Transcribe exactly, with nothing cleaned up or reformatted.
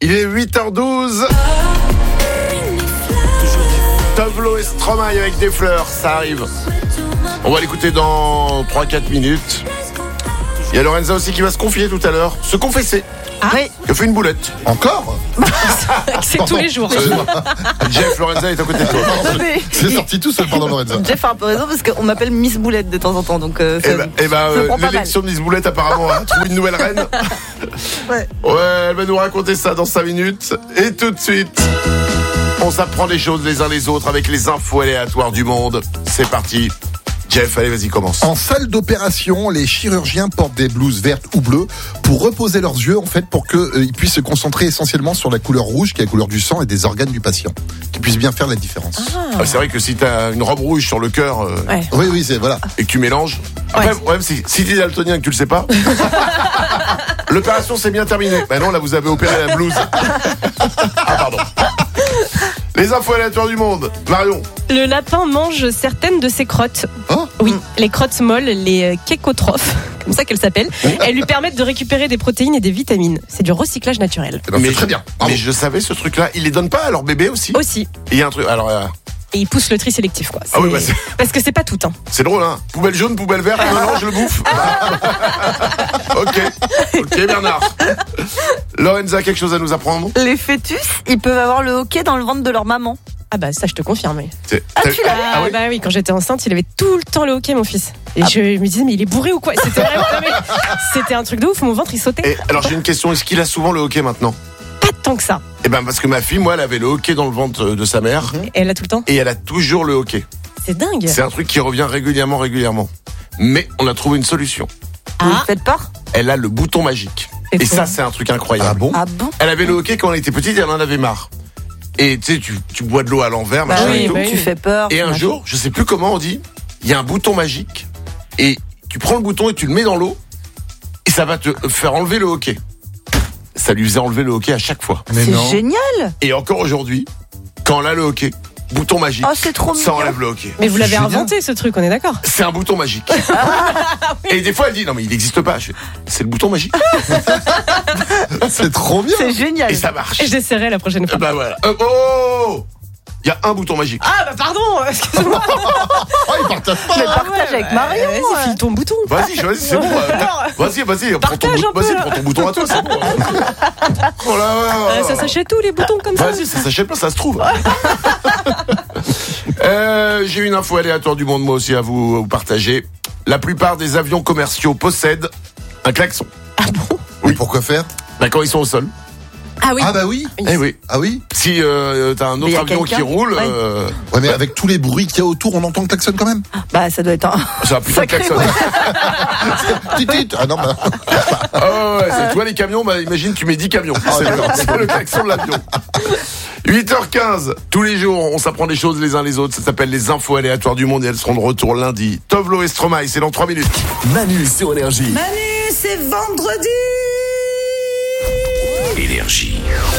Il est huit heures douze. Tovlo et Stromae avec des fleurs, ça arrive. On va l'écouter dans trois à quatre minutes. Il y a Lorenza aussi qui va se confier tout à l'heure. Se confesser. Ah oui. Il a fait une boulette. Encore? C'est tous les jours. Euh, Jeff, Lorenza est à côté de toi. C'est sorti tout seul pendant Lorenza. Jeff a un peu raison parce qu'on m'appelle Miss Boulette de temps en temps. Donc euh, Eh ça, ben, eh ben, ça euh, prend pas mal. l'élection de Miss Boulette apparemment a trouvé une nouvelle reine. Ouais. Ouais, elle va nous raconter ça dans cinq minutes. Et tout de suite, on s'apprend des choses les uns les autres avec les infos aléatoires du monde. C'est parti. Jeff, allez, vas-y, commence. En salle d'opération, les chirurgiens portent des blouses vertes ou bleues pour reposer leurs yeux, en fait, pour qu'ils euh, puissent se concentrer essentiellement sur la couleur rouge, qui est la couleur du sang et des organes du patient, qu'ils puissent bien faire la différence. Ah. Ah, c'est vrai que si t'as une robe rouge sur le cœur euh, Ouais. Oui, oui, c'est voilà. et que tu mélanges, après, Ouais. le problème, c'est si t'es daltonien et que tu le sais pas, l'opération s'est bien terminée. Bah non, là, vous avez opéré la blouse. Ah, pardon. Les infos aléatoires du monde. Marion. Le lapin mange certaines de ses crottes. Oh. Oui, les crottes molles, les euh, kékotrophes, comme ça qu'elles s'appellent. Elles lui permettent de récupérer des protéines et des vitamines. C'est du recyclage naturel. Eh ben, c'est très bien. Bravo. Mais je savais ce truc-là. Ils les donnent pas à leur bébé aussi. Aussi. Il y a un truc. Alors, euh, Et ils poussent le tri sélectif, quoi. Ah oui, C'est- bah, c'est- Parce que c'est pas tout, hein. c'est drôle, hein. Poubelle jaune, poubelle verte. Non, non, je le bouffe. Ok. Ok, Bernard. Lorenza, quelque chose à nous apprendre? Les fœtus, ils peuvent avoir le hockey dans le ventre de leur maman. Ah bah ça, je te confirme. Oui. C'est- Ah, t'as- tu l'as Ah, Ah oui. bah oui, quand j'étais enceinte, il avait tout le temps le hockey, mon fils. Et je me disais, mais il est bourré ou quoi? C'était vraiment, non, mais c'était un truc de ouf. Mon ventre, il sautait. Et alors, j'ai une question. Est-ce qu'il a souvent le hockey maintenant? Pas tant que ça. Eh ben, parce que ma fille, moi, elle avait le hockey dans le ventre de sa mère. Et elle a tout le temps. Et elle a toujours le hockey. C'est dingue. C'est un truc qui revient régulièrement, régulièrement. Mais on a trouvé une solution. Vous Ah, me faites peur? Elle a le bouton magique. C'est Et faux. ça, c'est un truc incroyable. Ah bon? Ah bon? Elle avait le hockey quand elle était petite et elle en avait marre. Et tu sais, tu, tu bois de l'eau à l'envers, Bah machin oui, et tout. bah oui. Tu fais peur. Et un jour, je sais plus comment on dit, il y a un bouton magique. Et tu prends le bouton et tu le mets dans l'eau. Et ça va te faire enlever le hockey. Ça lui faisait enlever le hockey à chaque fois. Mais C'est non. génial. Et encore aujourd'hui, quand elle a le hockey, bouton magique, Oh, c'est trop ça mignon. enlève le hockey. mais vous l'avez Génial. inventé, ce truc, on est d'accord? C'est un bouton magique. Et des fois, elle dit, non mais il n'existe pas. Je fais, c'est le bouton magique. C'est trop bien. C'est génial. Et ça marche. Et j'essaierai la prochaine fois. Bah voilà. Euh, oh, il y a un bouton magique. Ah bah pardon, excuse-moi. Oh, il partage pas. Mais hein. partage avec Marion. Euh, Vas-y, file ton bouton. Vas-y, vas-y, c'est bon. euh, Vas-y, vas-y, prends ton, Partage bout- un peu, vas-y, là. prends ton bouton à toi, c'est bon. Oh là Euh, là. ça s'achète où les boutons comme ça? Vas-y, ça s'achète pas, ça se trouve. euh, j'ai une info aléatoire du monde, moi aussi, à vous, à vous partager. La plupart des avions commerciaux possèdent un klaxon. Ah bon? Oui, pourquoi faire? Bah, quand ils sont au sol. Ah oui. Ah bah oui. Eh oui. Ah oui. Si euh, t'as un Mais y autre a avion qui quelqu'un. roule, Ouais. euh, Ouais, mais avec tous les bruits qu'il y a autour, on entend le klaxon quand même. Bah ça doit être un. ça va putain de Sacré klaxon. Tit, tit. Ah non, bah. Oh ouais, c'est toi les camions, bah imagine tu mets dix camions. C'est le, c'est le klaxon de l'avion. huit heures quinze, tous les jours on s'apprend des choses les uns les autres. Ça s'appelle les infos aléatoires du monde et elles seront de retour lundi. Tovlo et Stromae, c'est dans trois minutes. Manu sur Énergie. Manu, c'est vendredi. Énergie.